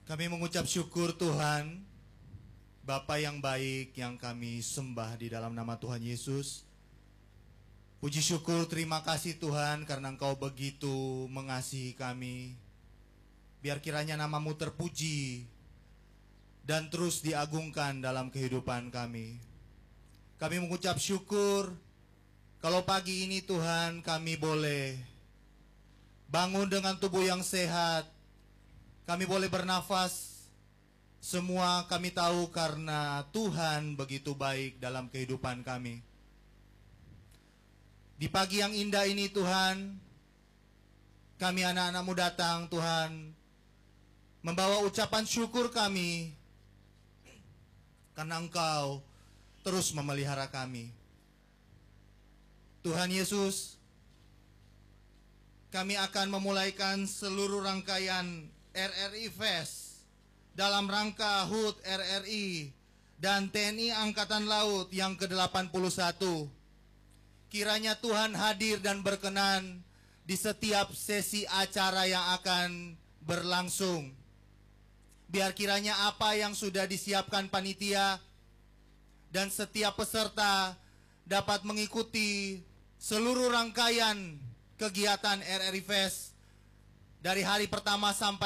Kami mengucap syukur Tuhan, Bapa yang baik yang kami sembah di dalam nama Tuhan Yesus. Puji syukur, terima kasih Tuhan karena Engkau begitu mengasihi kami. Biar kiranya nama-Mu terpuji dan terus diagungkan dalam kehidupan kami. Kami mengucap syukur kalau pagi ini Tuhan kami boleh bangun dengan tubuh yang sehat. Kami boleh bernafas. Semua kami tahu karena Tuhan begitu baik dalam kehidupan kami. Di pagi yang indah ini Tuhan, kami anak-anak-Mu datang Tuhan, membawa ucapan syukur kami karena Engkau terus memelihara kami. Tuhan Yesus, kami akan memulaikan seluruh rangkaian RRI Fest dalam rangka HUT RRI dan TNI Angkatan Laut yang ke-81. Kiranya Tuhan hadir dan berkenan di setiap sesi acara yang akan berlangsung. Biar kiranya apa yang sudah disiapkan panitia dan setiap peserta dapat mengikuti seluruh rangkaian kegiatan RRI Fest dari hari pertama sampai